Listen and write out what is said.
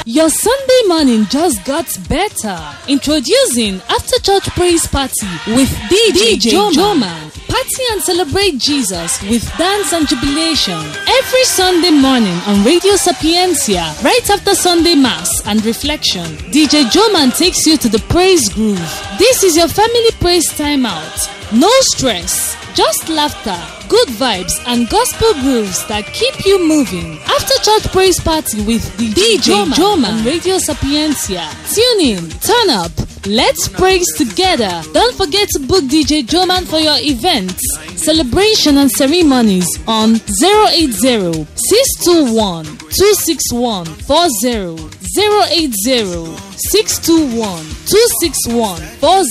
Your Sunday morning just got better. Introducing After Church Praise Party with DJ Joman. Party and celebrate Jesus with dance and jubilation. Every Sunday morning on Radio Sapientia, right after Sunday Mass and reflection, DJ Joman takes you to the praise groove. This is your family praise timeout. No stress, just laughter, good vibes, and gospel grooves that keep you moving. After Church Praise Party with DJ Joman on Radio Sapientia. Tune in, turn up, let's praise together. Don't forget to book DJ Joman for your events, celebration and ceremonies on 080-621-26140, 080-621-26140.